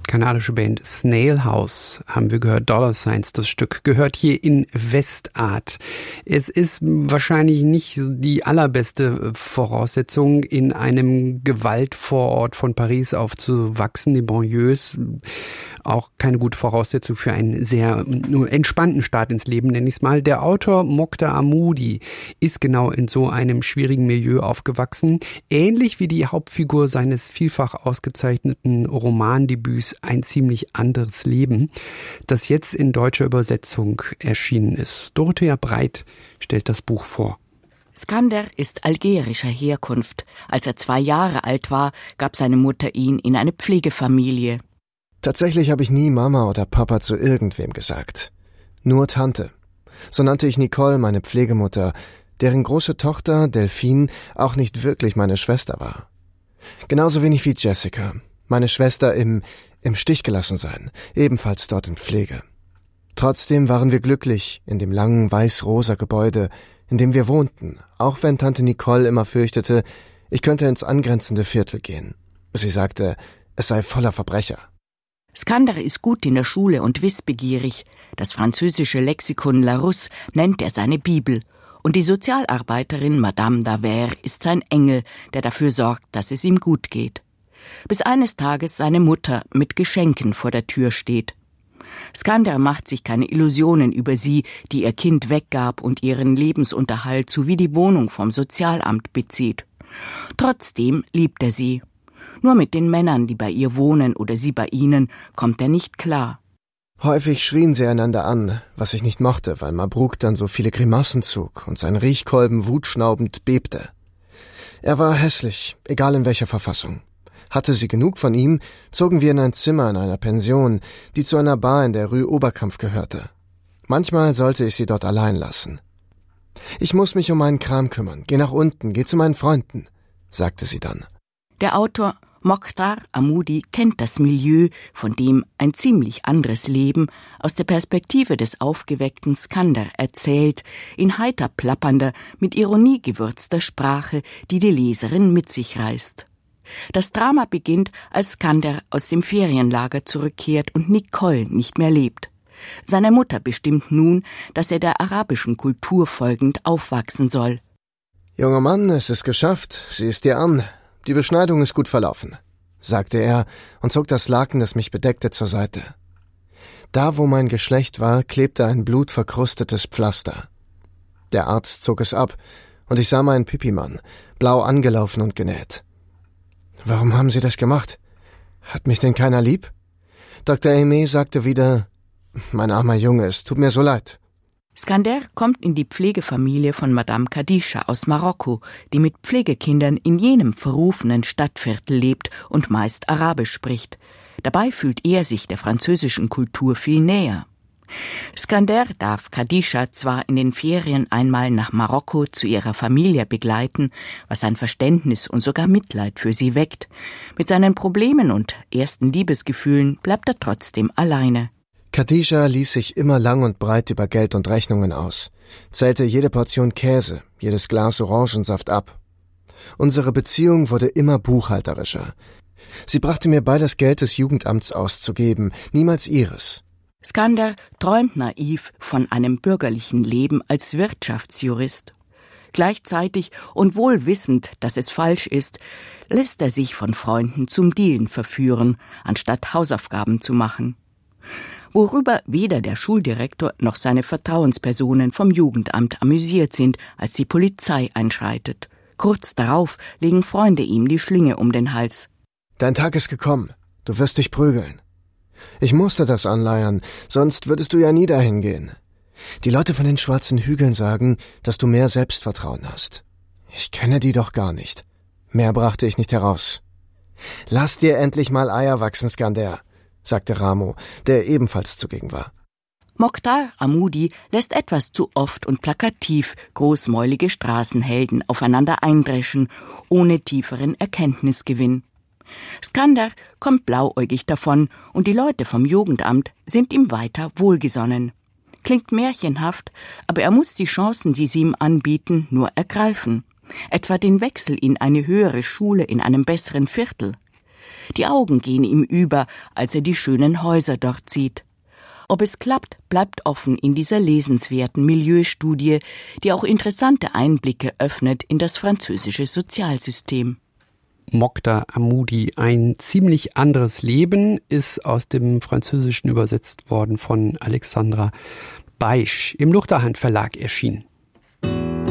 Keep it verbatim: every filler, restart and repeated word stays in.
Kanadische Band Snail House, haben wir gehört, Dollar Signs, das Stück, gehört hier in Westart. Es ist wahrscheinlich nicht die allerbeste Voraussetzung, in einem Gewaltvorort von Paris aufzuwachsen, die Banlieues. Auch keine gute Voraussetzung für einen sehr nur entspannten Start ins Leben, nenne ich es mal. Der Autor Mokhtar Hamoudi ist genau in so einem schwierigen Milieu aufgewachsen, ähnlich wie die Hauptfigur seines vielfach ausgezeichneten Romandebüts Ein ziemlich anderes Leben, das jetzt in deutscher Übersetzung erschienen ist. Dorothea Breit stellt das Buch vor. Skander ist algerischer Herkunft. Als er zwei Jahre alt war, gab seine Mutter ihn in eine Pflegefamilie. Tatsächlich habe ich nie Mama oder Papa zu irgendwem gesagt. Nur Tante. So nannte ich Nicole, meine Pflegemutter, deren große Tochter, Delphine, auch nicht wirklich meine Schwester war. Genauso wenig wie Jessica, meine Schwester im, im Stich gelassen sein, ebenfalls dort in Pflege. Trotzdem waren wir glücklich in dem langen weiß-rosa Gebäude, in dem wir wohnten, auch wenn Tante Nicole immer fürchtete, ich könnte ins angrenzende Viertel gehen. Sie sagte, es sei voller Verbrecher. Skander ist gut in der Schule und wissbegierig. Das französische Lexikon Larousse nennt er seine Bibel. Und die Sozialarbeiterin Madame Davert ist sein Engel, der dafür sorgt, dass es ihm gut geht. Bis eines Tages seine Mutter mit Geschenken vor der Tür steht. Skander macht sich keine Illusionen über sie, die ihr Kind weggab und ihren Lebensunterhalt sowie die Wohnung vom Sozialamt bezieht. Trotzdem liebt er sie. Nur mit den Männern, die bei ihr wohnen oder sie bei ihnen, kommt er nicht klar. Häufig schrien sie einander an, was ich nicht mochte, weil Mabrouk dann so viele Grimassen zog und sein Riechkolben wutschnaubend bebte. Er war hässlich, egal in welcher Verfassung. Hatte sie genug von ihm, zogen wir in ein Zimmer in einer Pension, die zu einer Bar in der Rue Oberkampf gehörte. Manchmal sollte ich sie dort allein lassen. »Ich muss mich um meinen Kram kümmern. Geh nach unten, geh zu meinen Freunden«, sagte sie dann. Der Autor Mokhtar Hamoudi kennt das Milieu, von dem ein ziemlich anderes Leben aus der Perspektive des aufgeweckten Skander erzählt, in heiter plappernder, mit Ironie gewürzter Sprache, die die Leserin mit sich reißt. Das Drama beginnt, als Skander aus dem Ferienlager zurückkehrt und Nicole nicht mehr lebt. Seine Mutter bestimmt nun, dass er der arabischen Kultur folgend aufwachsen soll. »Junger Mann, es ist geschafft, sieh es dir an. Die Beschneidung ist gut verlaufen«, sagte er und zog das Laken, das mich bedeckte, zur Seite. Da, wo mein Geschlecht war, klebte ein blutverkrustetes Pflaster. Der Arzt zog es ab und ich sah meinen Pipimann, blau angelaufen und genäht. »Warum haben Sie das gemacht? Hat mich denn keiner lieb?« Doktor Aimé sagte wieder, »Mein armer Junge, es tut mir so leid.« Skander kommt in die Pflegefamilie von Madame Khadija aus Marokko, die mit Pflegekindern in jenem verrufenen Stadtviertel lebt und meist Arabisch spricht. Dabei fühlt er sich der französischen Kultur viel näher. Skander darf Khadija zwar in den Ferien einmal nach Marokko zu ihrer Familie begleiten, was sein Verständnis und sogar Mitleid für sie weckt. Mit seinen Problemen und ersten Liebesgefühlen bleibt er trotzdem alleine. Khadija ließ sich immer lang und breit über Geld und Rechnungen aus, zählte jede Portion Käse, jedes Glas Orangensaft ab. Unsere Beziehung wurde immer buchhalterischer. Sie brachte mir bei, das Geld des Jugendamts auszugeben, niemals ihres. Skander träumt naiv von einem bürgerlichen Leben als Wirtschaftsjurist. Gleichzeitig und wohl wissend, dass es falsch ist, lässt er sich von Freunden zum Dealen verführen, anstatt Hausaufgaben zu machen. Worüber weder der Schuldirektor noch seine Vertrauenspersonen vom Jugendamt amüsiert sind, als die Polizei einschreitet. Kurz darauf legen Freunde ihm die Schlinge um den Hals. »Dein Tag ist gekommen. Du wirst dich prügeln.« Ich musste das anleiern, sonst würdest du ja nie dahin gehen. Die Leute von den schwarzen Hügeln sagen, dass du mehr Selbstvertrauen hast. Ich kenne die doch gar nicht. Mehr brachte ich nicht heraus. »Lass dir endlich mal Eier wachsen, Skander«, sagte Ramo, der ebenfalls zugegen war. Mokhtar Hamoudi lässt etwas zu oft und plakativ großmäulige Straßenhelden aufeinander eindreschen, ohne tieferen Erkenntnisgewinn. Skander kommt blauäugig davon und die Leute vom Jugendamt sind ihm weiter wohlgesonnen. Klingt märchenhaft, aber er muss die Chancen, die sie ihm anbieten, nur ergreifen. Etwa den Wechsel in eine höhere Schule in einem besseren Viertel. Die Augen gehen ihm über, als er die schönen Häuser dort sieht. Ob es klappt, bleibt offen in dieser lesenswerten Milieustudie, die auch interessante Einblicke öffnet in das französische Sozialsystem. Mokhtar Hamoudi, ein ziemlich anderes Leben, ist aus dem Französischen übersetzt worden von Alexandra Beisch, im Luchterhand Verlag erschienen.